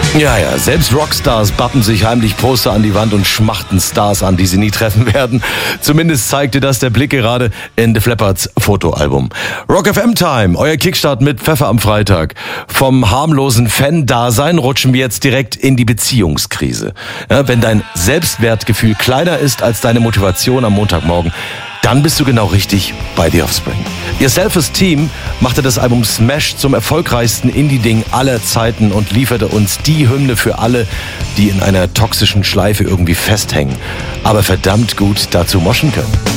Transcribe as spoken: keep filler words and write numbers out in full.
Ja, ja, selbst Rockstars bappen sich heimlich Poster an die Wand und schmachten Stars an, die sie nie treffen werden. Zumindest zeigte das der Blick gerade in Def Leppards Fotoalbum. Rock F M Time, euer Kickstart mit Pfeffer am Freitag. Vom harmlosen Fan-Dasein rutschen wir jetzt direkt in die Beziehungskrise. Ja, wenn dein Selbstwertgefühl kleiner ist als deine Motivation am Montagmorgen, dann bist du genau richtig bei The Offspring. Ihr Self-Esteem machte das Album Smash zum erfolgreichsten Indie-Ding aller Zeiten und lieferte uns die Hymne für alle, die in einer toxischen Schleife irgendwie festhängen, aber verdammt gut dazu moschen können.